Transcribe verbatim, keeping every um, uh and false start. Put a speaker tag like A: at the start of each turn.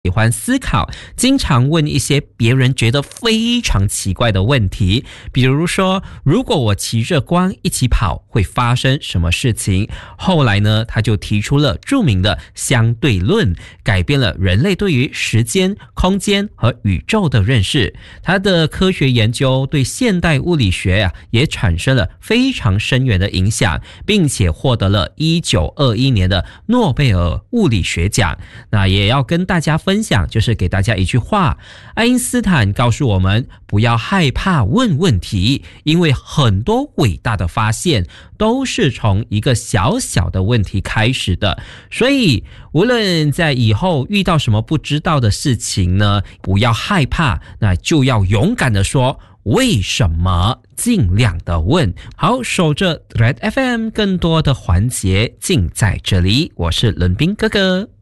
A: 喜欢思考，经常问一些别人觉得非常奇怪的问题，比如说，如果我骑着光一起跑，会发生什么事情？后来呢，他就提出了著名的相对论，改变了人类对于时间、空间和宇宙的认识。他的科学研究对现代物理学啊也产生了非常深远的影响，并且获得了一九二一年的诺贝尔物理学奖。那也要跟大家分享，就是给大家一句话，爱因斯坦告诉我们，不要害怕问问题，因为很多伟大的发现都是从一个小小的问题开始的。所以无论在以后遇到什么不知道的事情呢，不要害怕，那就要勇敢的说为什么，尽量的问。好，守着 Red F M 更多的环节尽在这里，我是伦斌哥哥。